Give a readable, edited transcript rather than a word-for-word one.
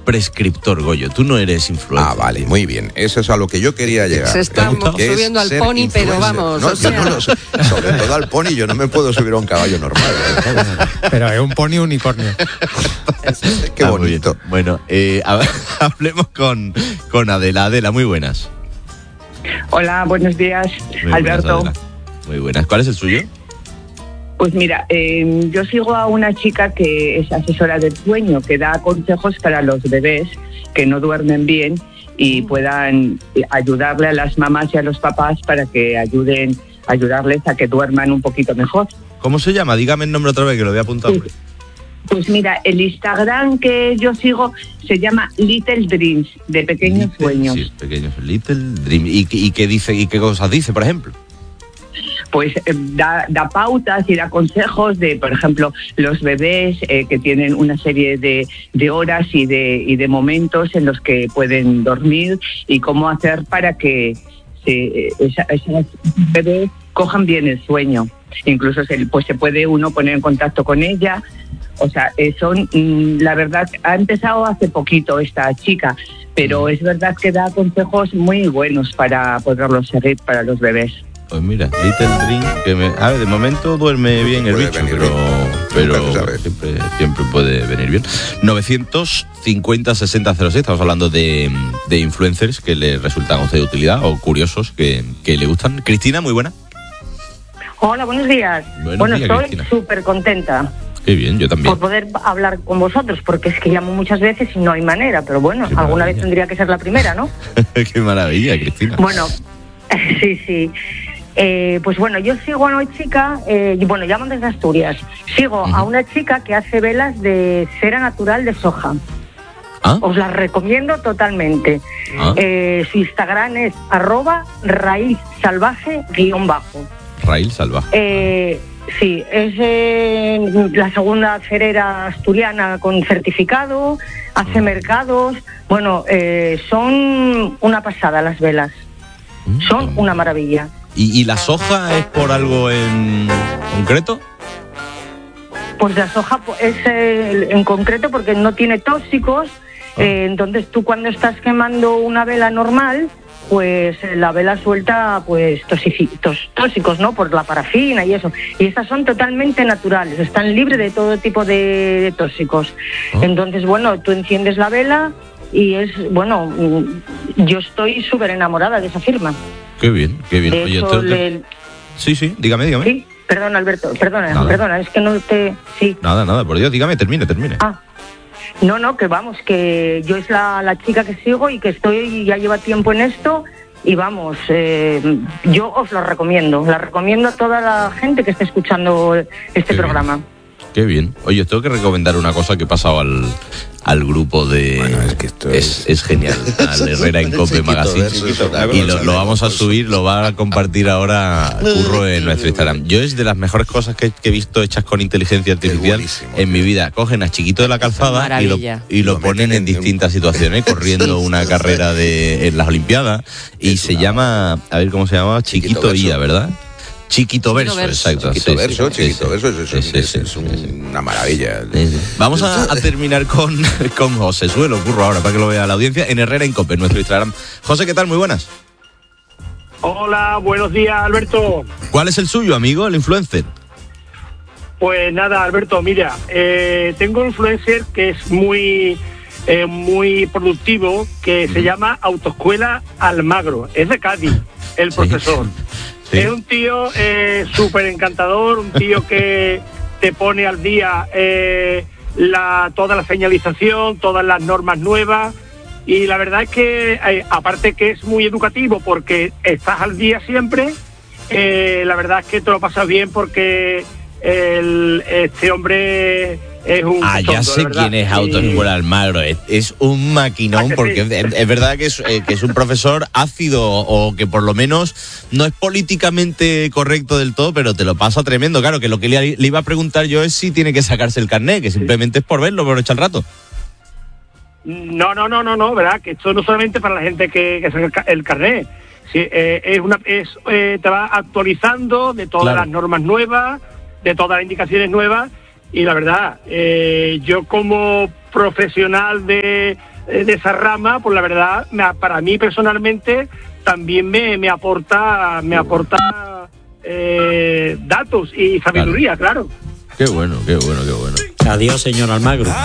prescriptor, Goyo. Tú no eres influencer. Ah, vale, muy bien. Eso es a lo que yo quería llegar. Se está subiendo al pony, influencer. Pero vamos. No, yo no sobre todo al pony, yo no me puedo subir a un caballo normal. Pero es un pony unicornio. Qué bonito. Bueno, hablemos con Adela. Adela, muy buenas. Hola, buenos días, muy Alberto. Buenas, muy buenas. ¿Cuál es el suyo? Pues mira, yo sigo a una chica que es asesora del sueño, que da consejos para los bebés que no duermen bien y puedan ayudarle a las mamás y a los papás para que ayudarles a que duerman un poquito mejor. ¿Cómo se llama? Dígame el nombre otra vez que lo voy a apuntar. Pues mira, el Instagram que yo sigo se llama Little Dreams, de Pequeños Sueños. Sí, pequeños, Little Dreams. ¿Y qué dice y qué cosas dice, por ejemplo? Pues da pautas y da consejos de, por ejemplo, los bebés que tienen una serie de horas y de momentos en los que pueden dormir y cómo hacer para que esos bebés cojan bien el sueño. Incluso se puede uno poner en contacto con ella. O sea, la verdad, ha empezado hace poquito esta chica, pero es verdad que da consejos muy buenos para poderlos seguir para los bebés. Pues mira, Little Dream, de momento duerme bien el bicho, pero siempre puede venir bien. 950-6006, estamos hablando de influencers que le resultan a usted de utilidad o curiosos que le gustan. Cristina, muy buena. Hola, buenos días. Bueno, estoy súper contenta. Qué bien, yo también. Por poder hablar con vosotros, porque es que llamo muchas veces y no hay manera, pero bueno, alguna vez tendría que ser la primera, ¿no? Qué maravilla, Cristina. Bueno, sí. Pues bueno, yo sigo a una chica, llamo desde Asturias, sigo a una chica que hace velas de cera natural de soja. ¿Ah? Os las recomiendo totalmente. Su Instagram es @raízsalvaje_. Raíz salvaje. Sí, es la segunda cerera asturiana con certificado, hace mercados. Bueno, son una pasada las velas. Son una maravilla. ¿Y la soja es por algo en concreto? Pues la soja es en concreto porque no tiene tóxicos. Entonces tú cuando estás quemando una vela normal, pues la vela suelta pues tóxicos, ¿no? Por la parafina y eso. Y estas son totalmente naturales, están libres de todo tipo de tóxicos. Entonces, bueno, tú enciendes la vela y yo estoy súper enamorada de esa firma. Qué bien. De Oye, hecho, Sí, dígame. Sí, perdona, Alberto, perdona, es que no te... Sí. Nada, por Dios, dígame, termine. No, que yo es la chica que sigo y que ya lleva tiempo en esto y vamos, yo os lo recomiendo. La recomiendo a toda la gente que esté escuchando este programa. Qué bien. Oye, os tengo que recomendar una cosa que he pasado al grupo de... Bueno, es que esto es genial, al Herrera en Cope Magazine. Y lo vamos a subir, lo va a compartir ahora Curro en nuestro Instagram. Yo es de las mejores cosas que he visto hechas con inteligencia artificial en mi vida. Cogen a Chiquito de la Calzada y lo ponen en distintas situaciones, corriendo una carrera en las Olimpiadas. Y se llama, a ver cómo se llama, Chiquito IA, ¿verdad? Chiquito Verso, exacto. Chiquito Verso, es una maravilla. Vamos a terminar con José. Suelo, Curro, ahora, para que lo vea la audiencia, en Herrera en Cope, nuestro Instagram. José, ¿qué tal? Muy buenas. Hola, buenos días, Alberto. ¿Cuál es el suyo, amigo, el influencer? Pues nada, Alberto, mira, tengo un influencer que es muy productivo, que se llama Autoescuela Almagro. Es de Cádiz, el profesor. Sí. Es un tío súper encantador, un tío que te pone al día toda la señalización, todas las normas nuevas, y la verdad es que aparte que es muy educativo porque estás al día siempre, la verdad es que te lo pasas bien porque este hombre es un... ya sé quién es Autoescuela Almagro. Es un maquinón porque sí. Es verdad que es un profesor ácido o que por lo menos no es políticamente correcto del todo, pero te lo pasa tremendo. Claro, que lo que le iba a preguntar yo es si tiene que sacarse el carnet, que simplemente es por verlo, por echar el rato. No, ¿verdad? Que esto no solamente para la gente que saca el carnet. Sí, te va actualizando de todas las normas nuevas, de todas las indicaciones nuevas. Y la verdad, yo como profesional de de esa rama, pues la verdad, para mí personalmente también me aporta datos y sabiduría, claro. Qué bueno. Adiós, señor Almagro.